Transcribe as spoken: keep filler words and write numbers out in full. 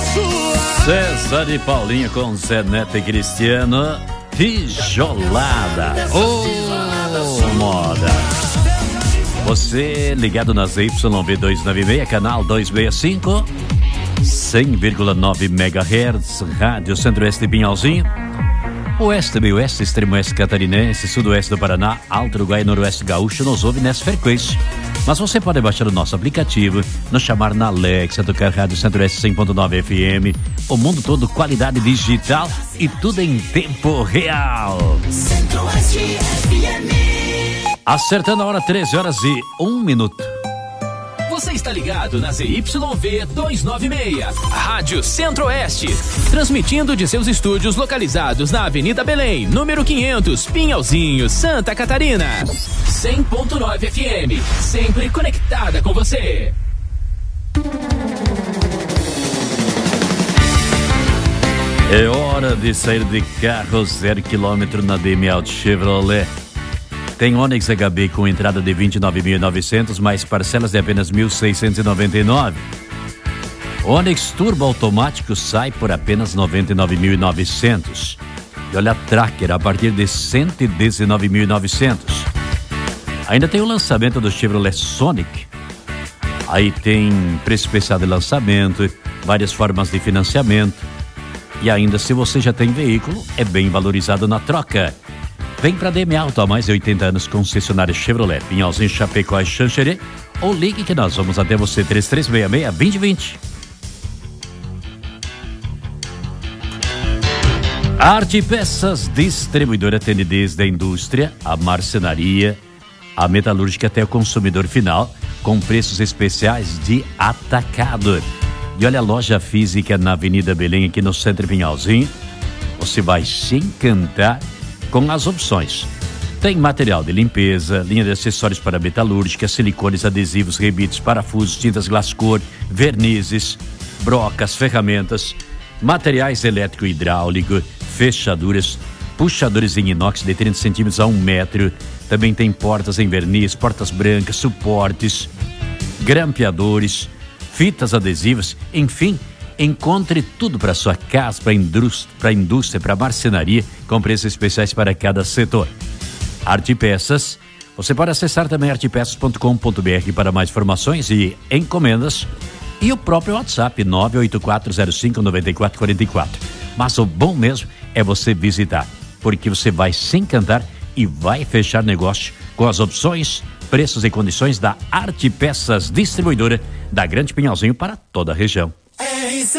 César e Paulinha com Zé Neto e Cristiano. Tijolada. Oh, moda. Você ligado na Z Y V duzentos e noventa e seis, canal duzentos e sessenta e cinco, cem vírgula nove megahertz, Rádio Centro-Oeste de Pinhalzinho, Oeste, meio oeste, extremo oeste catarinense, sudoeste do Paraná, Alto Uruguai e noroeste gaúcho nos ouve nessa frequência. Mas você pode baixar o nosso aplicativo, nos chamar na Alexa, tocar Rádio Centro-Oeste cem ponto nove F M, o mundo todo, qualidade digital e tudo em tempo real. Centro-Oeste F M. Acertando a hora, treze horas e um minuto. Você está ligado na Z Y V duzentos e noventa e seis, Rádio Centro-Oeste, transmitindo de seus estúdios localizados na Avenida Belém, número quinhentos, Pinhalzinho, Santa Catarina. cem ponto nove F M, sempre conectada com você. É hora de sair de carro zero quilômetro na D M Auto Chevrolet. Tem Onix H B com entrada de vinte e nove mil e novecentos, mais parcelas de apenas mil seiscentos e noventa e nove. Onix Turbo automático sai por apenas noventa e nove mil e novecentos. E olha a Tracker a partir de cento e dezenove mil e novecentos. Ainda tem o lançamento do Chevrolet Sonic. Aí tem preço especial de lançamento, várias formas de financiamento. E ainda, se você já tem veículo, é bem valorizado na troca. Vem pra D M Auto há mais de oitenta anos, concessionária Chevrolet, Pinhalzinho, Chapecó e Xanxerê, ou ligue que nós vamos até você, três três seis seis, dois zero dois zero. Arte Peças Distribuidora atende desde a indústria, a marcenaria, a metalúrgica até o consumidor final, com preços especiais de atacado. E olha a loja física na Avenida Belém, aqui no Centro Pinhalzinho. Você vai se encantar com as opções. Tem material de limpeza, linha de acessórios para metalúrgica, silicones, adesivos, rebites, parafusos, tintas Glascor, vernizes, brocas, ferramentas, materiais elétrico e hidráulico, fechaduras, puxadores em inox de trinta centímetros a um metro. Também tem portas em verniz, portas brancas, suportes, grampeadores, fitas adesivas, enfim. Encontre tudo para sua casa, para a indústria, para a marcenaria, com preços especiais para cada setor. Arte Peças, você pode acessar também arte peças ponto com ponto b r para mais informações e encomendas. E o próprio WhatsApp nove oito quatro zero cinco nove quatro quatro quatro. Mas o bom mesmo é você visitar, porque você vai se encantar e vai fechar negócio com as opções, preços e condições da Arte Peças Distribuidora da Grande Pinhalzinho para toda a região.